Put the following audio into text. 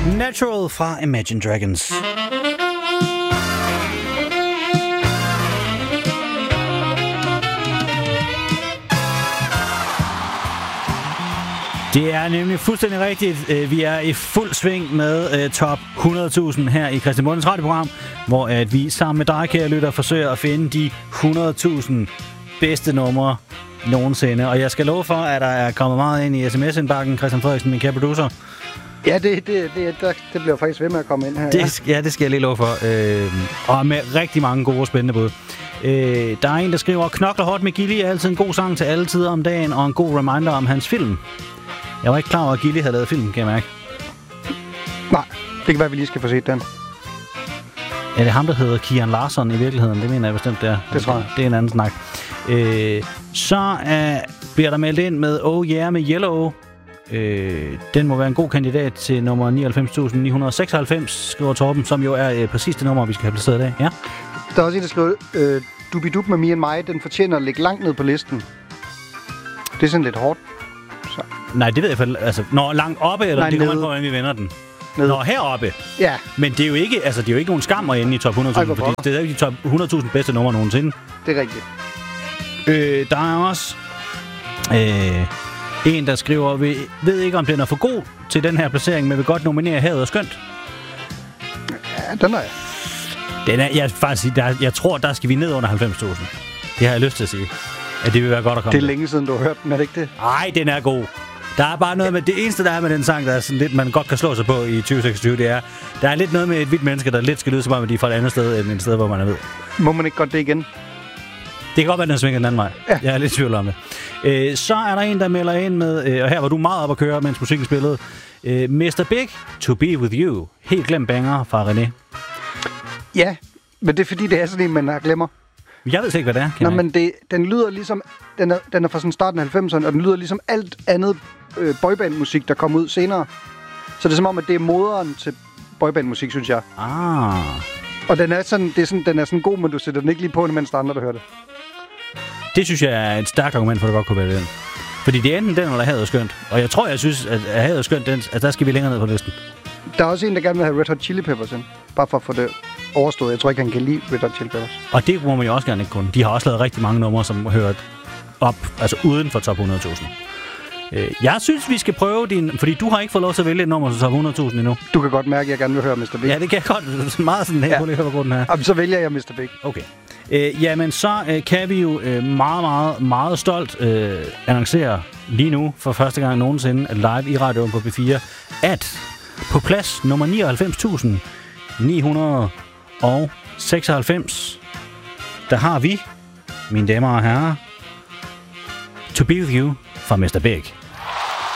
Natural fra Imagine Dragons. Det er nemlig fuldstændig rigtigt. Vi er i fuld sving med top 100.000 her i Christian Mundens radioprogram, hvor at vi sammen med dig, kære lytter, forsøger at finde de 100.000 bedste numre nogensinde. Og jeg skal love for, at der er kommet meget ind i sms-indbakken, Christian Frederiksen, min kære producer. Ja, det bliver faktisk ved med at komme ind her. Det skal jeg lige love for. Og med rigtig mange gode og spændende bud. Der er en, der skriver, knokler hårdt med Gilly er altid en god sang til alle tider om dagen, og en god reminder om hans film. Jeg var ikke klar over, at Gilly havde lavet film, kan jeg mærke. Nej, det kan være, at vi lige skal få set den. Er det ham, der hedder Kian Larsson i virkeligheden? Det mener jeg bestemt, det er. Det tror jeg. Det er en anden snak. Så bliver der meldt ind med Oh Yeah med Yellow. Den må være en god kandidat til nummer 99.996, skriver Torben, som jo er præcis det nummer, vi skal have placeret i dag. Ja. Der er også en, der skriver, Dubidub med Me and My, den fortjener at ligge langt ned på listen. Det er sådan lidt hårdt. Så. Nej, det ved jeg for, altså, når langt oppe, eller det kommer an på, hvordan vi vender den. Nede. Når heroppe. Ja. Men det er jo ikke, altså, det er jo ikke nogen skam at ende i top 100.000, fordi det er jo ikke de top 100.000 bedste numre nogensinde. Det er rigtigt. Der er også en, der skriver, vi ved ikke, om den er for god til den her placering, men vil godt nominere Havet og Skønt. Ja, den er jeg. Den er, jeg tror, der skal vi ned under 90.000. Det har jeg lyst til at sige. At det vil være godt at komme. Det er længe siden, du har hørt den, er det ikke det? Nej, den er god. Der er bare noget med, det eneste, der er med den sang, der er sådan lidt, man godt kan slå sig på i 2026, det er, der er lidt noget med et hvidt menneske, der lidt skal lyde som om, at de er fra et andet sted, end et sted, hvor man er ved. Må man ikke godt det igen? Det kan godt være, at den svinger den anden vej. Ja. Jeg er lidt tvivl om det. Så er der en, der melder ind med, og her var du meget op at køre, mens musikken spillede, Mr. Big, To Be With You. Helt glemt banger fra René. Ja, men det er fordi, det er sådan en, man glemmer. Jeg ved ikke, hvad det er. Nå, men den lyder ligesom, den er fra sådan starten af 90'erne, og den lyder ligesom alt andet boybandmusik, der kom ud senere. Så det er som om, at det er moderen til boybandmusik, synes jeg. Og den er sådan god, men du sætter den ikke lige på, mens der er andre, der hører det. Det synes jeg er et stærkt argument for, at det godt kunne være den. Fordi det er enten den, eller Havet og Skønt. Og jeg synes, at Havet og Skønt, der skal vi længere ned på listen. Der er også en, der gerne vil have Red Hot Chili Peppers ind. Bare for at få det overstået. Jeg tror ikke, han kan lide Red Hot Chili Peppers. Og det må man jo også gerne ikke kunne. De har også lavet rigtig mange numre, som hørt op, altså uden for top 100.000. Jeg synes, vi skal prøve din... Fordi du har ikke fået lov til at vælge et nummer til top 100.000 endnu. Du kan godt mærke, at jeg gerne vil høre Mr. Big. Ja, det kan jeg godt. Meget sådan her. Ja. På den her. Jamen, så vælger jeg Mr. Big. Okay. Jamen, så kan vi jo meget stolt annoncere lige nu for første gang nogensinde live i radioen på B4, at på plads nummer 99.996, der har vi, mine damer og herrer, To Be With You fra Mr. Big.